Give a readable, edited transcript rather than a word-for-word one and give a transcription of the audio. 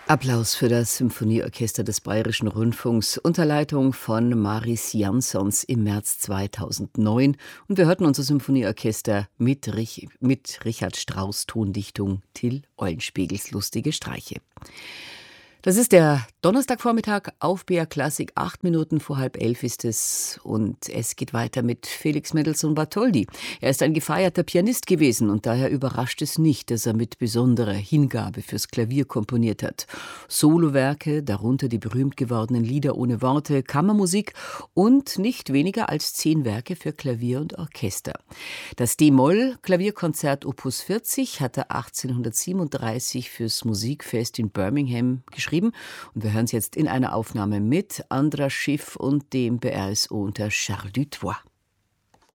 Applaus für das Symphonieorchester des Bayerischen Rundfunks unter Leitung von Maris Jansons im März 2009. Und wir hörten unser Symphonieorchester mit Richard Strauss Tondichtung Till Eulenspiegels Lustige Streiche. Das ist der Donnerstagvormittag auf BR Klassik. 8 Minuten vor 10:30 ist es. Und es geht weiter mit Felix Mendelssohn Bartholdy. Er ist ein gefeierter Pianist gewesen und daher überrascht es nicht, dass er mit besonderer Hingabe fürs Klavier komponiert hat. Solowerke, darunter die berühmt gewordenen Lieder ohne Worte, Kammermusik und nicht weniger als 10 Werke für Klavier und Orchester. Das D-Moll-Klavierkonzert Opus 40 hat er 1837 fürs Musikfest in Birmingham geschrieben. Und wir hören es jetzt in einer Aufnahme mit Andras Schiff und dem BRSO unter Charles Dutoit.